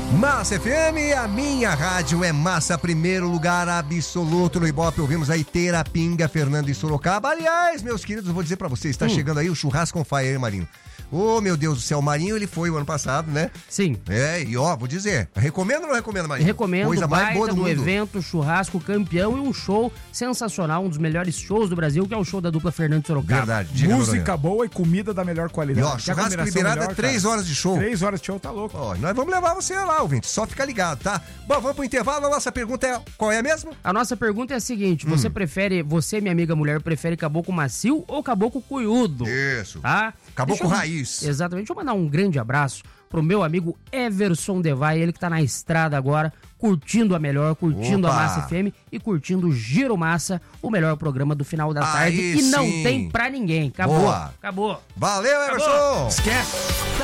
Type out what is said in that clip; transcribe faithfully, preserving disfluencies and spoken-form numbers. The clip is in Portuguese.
Massa F M, a minha rádio é massa, primeiro lugar absoluto no Ibope. Ouvimos aí Terapinga, Fernando e Sorocaba. Aliás, meus queridos, eu vou dizer pra vocês, está hum. chegando aí o Churrasco on Fire, Marinho. Ô, oh, meu Deus do céu, o Marinho, ele foi o ano passado, né? Sim. É, e ó, vou dizer, recomendo ou não recomendo, Marinho? Recomendo, coisa mais boa do, do mundo. Evento, churrasco, campeão e um show sensacional, um dos melhores shows do Brasil, que é o show da dupla Fernando e Sorocaba. Verdade. Diga, música boa e comida da melhor qualidade. E ó, churrasco liberado é três horas de show. Três horas de show, tá louco. Ó, nós vamos levar você lá, ouvinte, só fica ligado, tá? Bom, vamos pro intervalo, a nossa pergunta é, qual é mesmo? A nossa pergunta é a seguinte, hum. você prefere, você, minha amiga mulher, prefere caboclo macio ou caboclo cunhudo? Isso. Tá? Caboclo raiz. Exatamente. Deixa eu mandar um grande abraço pro meu amigo Everson Devay, ele que tá na estrada agora, curtindo a melhor, curtindo Opa. a Massa F M e curtindo o Giro Massa, o melhor programa do final da tarde. Aí e sim. não tem pra ninguém. Acabou. Boa. Acabou. Valeu, Everson. Acabou. Esquece.